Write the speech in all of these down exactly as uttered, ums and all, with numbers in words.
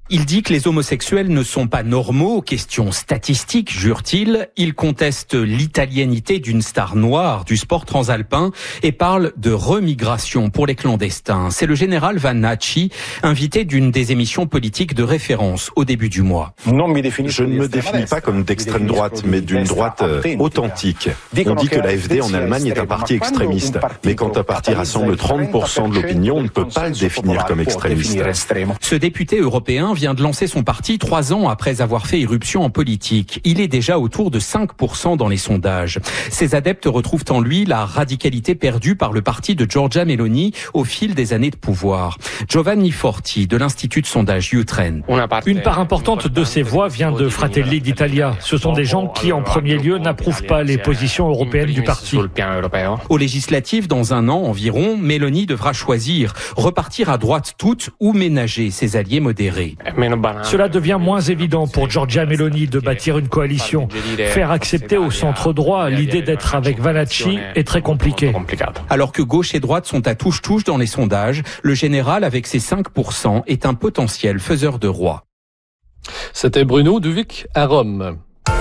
Il dit que les homosexuels ne sont pas normaux, question statistique, jure-t-il. Il conteste l'italianité d'une star noire du sport transalpin et parle de remigration pour les clandestins. C'est le général Vannacci, invité d'une des émissions politiques de référence au début du mois. Je ne me définis pas comme d'extrême droite, mais d'une droite euh, authentique. On dit que l'A F D en Allemagne est un parti extrémiste, mais quand un parti rassemble trente pour cent de l'opinion, on ne peut pas le définir comme extrémiste. Ce député européen vient de lancer son parti trois ans après avoir fait irruption en politique. Il est déjà autour de cinq pour cent dans les sondages. Ses adeptes retrouvent en lui la radicalité perdue par le parti de Giorgia Meloni au fil des années de pouvoir. Giovanni Forti de l'Institut de sondage Utrend. Une part importante de ces voix vient de Fratelli d'Italia. Ce sont des gens qui, en premier lieu, n'approuvent pas les positions européennes du parti. Aux législatives, dans un an environ, Meloni devra choisir, repartir à droite toute ou ménager ses alliés modérés. Cela devient moins évident pour Giorgia Meloni de bâtir une coalition. Faire accepter au centre droit l'idée d'être avec Vannacci est très compliqué. Alors que gauche et droite sont à touche-touche dans les sondages, le général, avec ses cinq pour cent, est un potentiel faiseur de roi. C'était Bruno Duvic à Rome.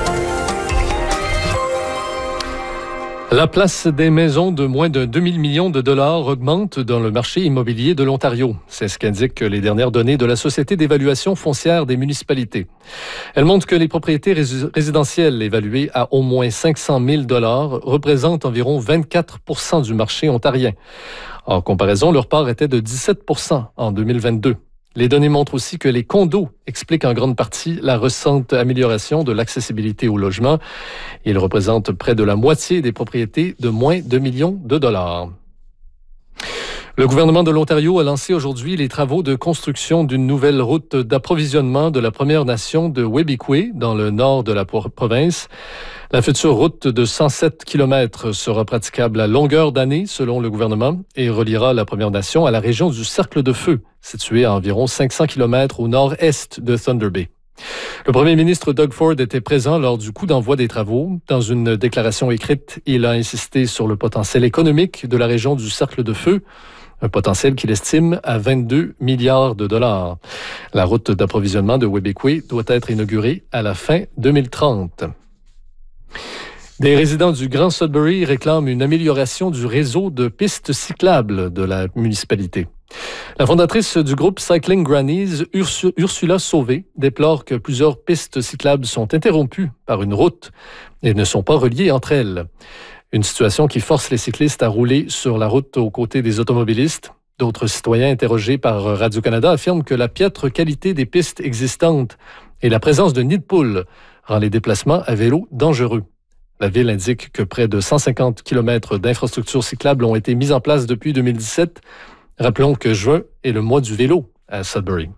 La place des maisons de moins de deux mille millions de dollars augmente dans le marché immobilier de l'Ontario. C'est ce qu'indiquent les dernières données de la Société d'évaluation foncière des municipalités. Elles montrent que les propriétés résidentielles évaluées à au moins cinq cent mille dollars représentent environ vingt-quatre pour cent du marché ontarien. En comparaison, leur part était de dix-sept pour cent en deux mille vingt-deux. Les données montrent aussi que les condos expliquent en grande partie la récente amélioration de l'accessibilité au logement. Ils représentent près de la moitié des propriétés de moins de millions de dollars. Le gouvernement de l'Ontario a lancé aujourd'hui les travaux de construction d'une nouvelle route d'approvisionnement de la Première Nation de Wēbikwe dans le nord de la province. La future route de cent sept kilomètres sera praticable à longueur d'année, selon le gouvernement, et reliera la Première Nation à la région du Cercle de Feu, située à environ cinq cents kilomètres au nord-est de Thunder Bay. Le premier ministre Doug Ford était présent lors du coup d'envoi des travaux. Dans une déclaration écrite, il a insisté sur le potentiel économique de la région du Cercle de Feu, un potentiel qu'il estime à vingt-deux milliards de dollars. La route d'approvisionnement de Wēbikwe doit être inaugurée à la fin deux mille trente. Des résidents du Grand Sudbury réclament une amélioration du réseau de pistes cyclables de la municipalité. La fondatrice du groupe Cycling Grannies, Ursu- Ursula Sauvé, déplore que plusieurs pistes cyclables sont interrompues par une route et ne sont pas reliées entre elles. Une situation qui force les cyclistes à rouler sur la route aux côtés des automobilistes. D'autres citoyens interrogés par Radio-Canada affirment que la piètre qualité des pistes existantes et la présence de nids de poules rend les déplacements à vélo dangereux. La ville indique que près de cent cinquante kilomètres d'infrastructures cyclables ont été mises en place depuis deux mille dix-sept. Rappelons que juin est le mois du vélo à Sudbury.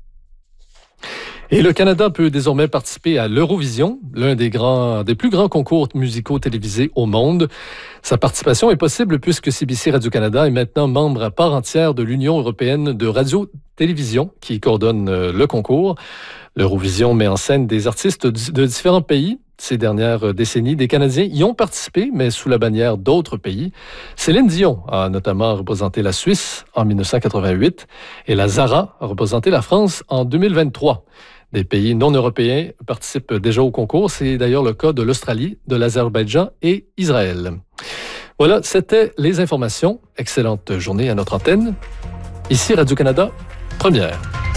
Et le Canada peut désormais participer à l'Eurovision, l'un des grands, des plus grands concours musicaux télévisés au monde. Sa participation est possible puisque C B C Radio-Canada est maintenant membre à part entière de l'Union européenne de radio-télévision qui coordonne le concours. L'Eurovision met en scène des artistes de différents pays. Ces dernières décennies, des Canadiens y ont participé, mais sous la bannière d'autres pays. Céline Dion a notamment représenté la Suisse en dix-neuf cent quatre-vingt-huit et la Zara a représenté la France en deux mille vingt-trois. Des pays non européens participent déjà au concours. C'est d'ailleurs le cas de l'Australie, de l'Azerbaïdjan et Israël. Voilà, c'était les informations. Excellente journée à notre antenne. Ici Radio-Canada, première.